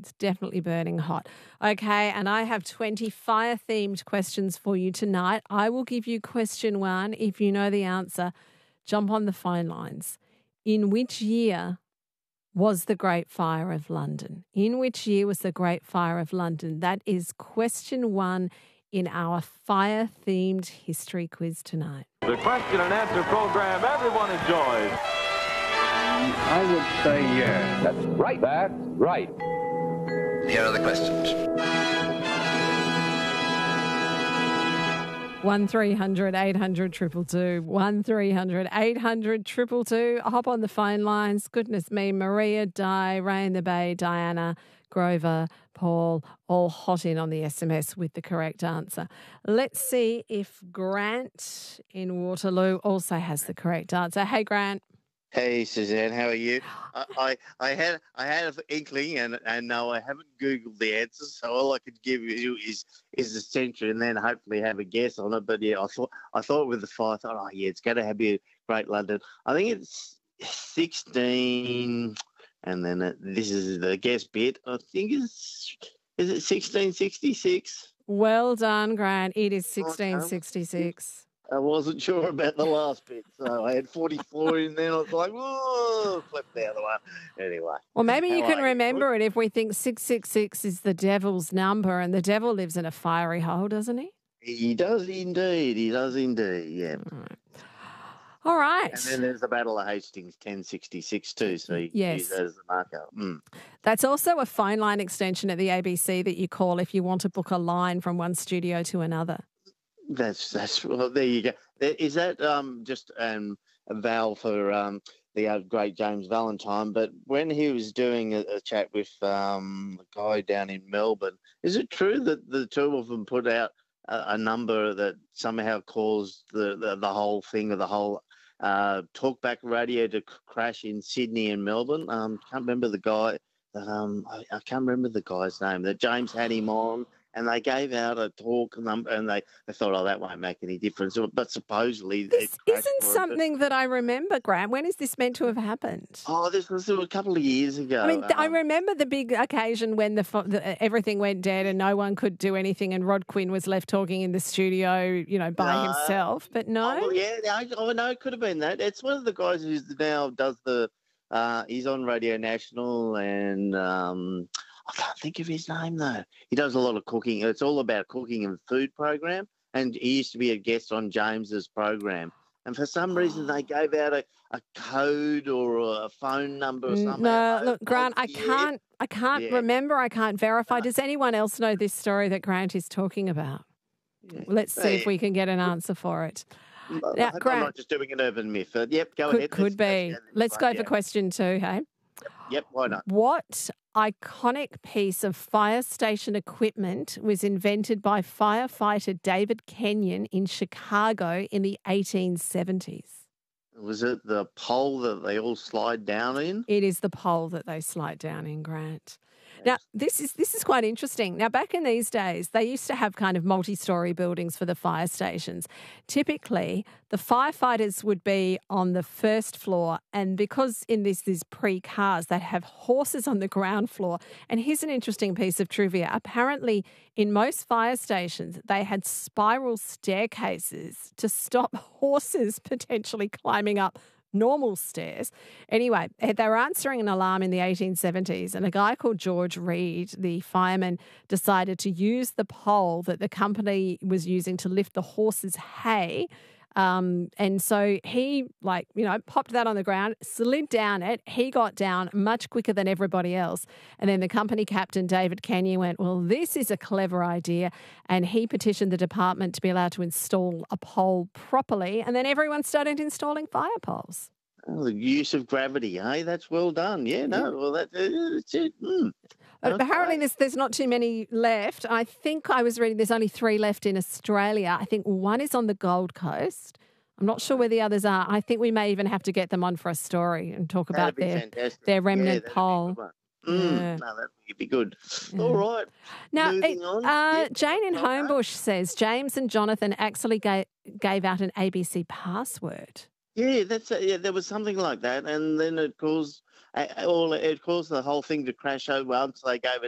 It's definitely burning hot. Okay, and I have 20 fire-themed questions for you tonight. I will give you question 1. If you know the answer, jump on the phone lines. In which year was the Great Fire of London? In which year was the Great Fire of London? That is question 1 in our fire-themed history quiz tonight. The question and answer program everyone enjoys. I would say yes. That's right. That's right. Here are the questions. 1300 800 222 1300 800 222. Hop on the phone lines. Goodness me, Maria, Di, Ray in the Bay, Diana, Grover, Paul, all hot in on the SMS with the correct answer. Let's see if Grant in Waterloo also has the correct answer. Hey, Grant. Hey, Suzanne, how are you? I had an inkling, and no, I haven't Googled the answers, so all I could give you is the century, and then hopefully have a guess on it. But yeah, I thought with the fire, I thought, oh yeah, it's going to be Great London. I think it's 16, and then this is the guess bit. I think is it 1666? Well done, Grant. It is 1666. I wasn't sure about the last bit, so I had 44 in there. I was like, whoa, flipped the other one. Anyway. Well, maybe you can remember it if we think 666 is the devil's number, and the devil lives in a fiery hole, doesn't he? He does indeed. Yeah. All right. And then there's the Battle of Hastings, 1066 too, so you can use that as the marker. That's also a phone line extension at the ABC that you call if you want to book a line from one studio to another. That's well, there you go. Is that just a vow for the great James Valentine? But when he was doing a chat with the guy down in Melbourne, is it true that the two of them put out a number that somehow caused the whole thing, or the whole talkback radio to crash in Sydney and Melbourne? Can't remember the guy. I can't remember the guy's name. That James had him on. And they gave out a talk number, and they thought, oh, that won't make any difference. But supposedly... This isn't something that I remember, Grant. When is this meant to have happened? Oh, this was a couple of years ago. I mean, I remember the big occasion when everything went dead and no one could do anything, and Rod Quinn was left talking in the studio, by himself. But no? Oh, well, yeah. No, it could have been that. It's one of the guys who now does the... he's on Radio National, and... I can't think of his name, though. He does a lot of cooking. It's all about cooking and food program, and he used to be a guest on James's program. And for some reason, they gave out a code or a phone number or something. No, look, Grant, I can't remember. I can't verify. Does anyone else know this story that Grant is talking about? Yeah. Let's see if we can get an answer for it. Now, Grant, I'm not just doing an urban myth. Yep, go ahead. Could be. Let's go for question 2, hey? Yep, why not? What iconic piece of fire station equipment was invented by firefighter David Kenyon in Chicago in the 1870s? Was it the pole that they all slide down in? It is the pole that they slide down in, Grant. Now, this is quite interesting. Now, back in these days, they used to have kind of multi-storey buildings for the fire stations. Typically, the firefighters would be on the first floor, and because in this is pre-cars, they'd have horses on the ground floor. And here's an interesting piece of trivia. Apparently, in most fire stations, they had spiral staircases to stop horses potentially climbing up normal stairs. Anyway, they were answering an alarm in the 1870s, and a guy called George Reed, the fireman, decided to use the pole that the company was using to lift the horses' hay. And so he popped that on the ground, slid down it. He got down much quicker than everybody else. And then the company captain, David Kenyon, went, well, this is a clever idea. And he petitioned the department to be allowed to install a pole properly. And then everyone started installing fire poles. Oh, the use of gravity, hey? That's well done. Yeah, no, well, that's it. But apparently there's not too many left. I think I was reading there's only 3 left in Australia. I think one is on the Gold Coast. I'm not sure where the others are. I think we may even have to get them on for a story and talk about their remnant pole. No, that would be good. Yeah. All right. Now, Jane in Homebush says James and Jonathan actually gave out an ABC password. Yeah, there was something like that, and then it caused the whole thing to crash over once they gave it